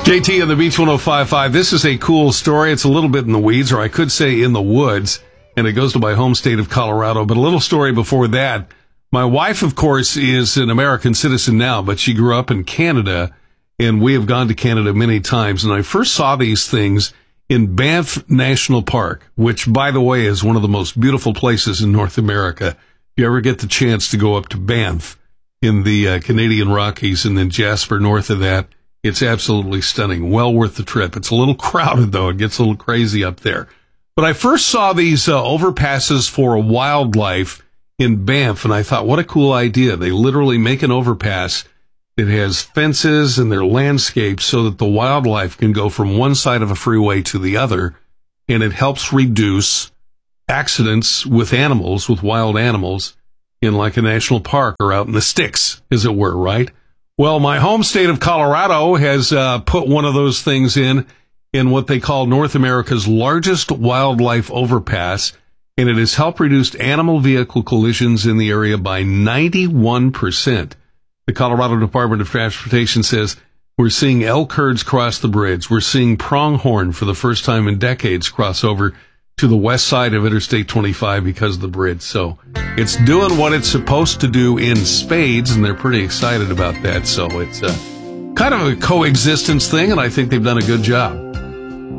JT on the Beach 105.5. This is a cool story. It's a little bit in the weeds, or I could say in the woods, and it goes to my home state of Colorado. But a little story before that. My wife, of course, is an American citizen now, but she grew up in Canada, and we have gone to Canada many times. And I first saw these things in Banff National Park, which, by the way, is one of the most beautiful places in North America. If you ever get the chance to go up to Banff in the Canadian Rockies and then Jasper north of that, it's absolutely stunning. Well worth the trip. It's a little crowded, though. It gets a little crazy up there. But I first saw these overpasses for wildlife in Banff, and I thought, what a cool idea. They literally make an overpass. It has fences and their landscapes so that the wildlife can go from one side of a freeway to the other, and it helps reduce accidents with animals, with wild animals, in like a national park or out in the sticks, as it were, right? Well, my home state of Colorado has put one of those things in what they call North America's largest wildlife overpass, and it has helped reduce animal vehicle collisions in the area by 91%. The Colorado Department of Transportation says we're seeing elk herds cross the bridge. We're seeing pronghorn for the first time in decades cross over to the west side of Interstate 25 because of the bridge. So it's doing what it's supposed to do in spades, and they're pretty excited about that. So it's kind of a coexistence thing, and I think they've done a good job.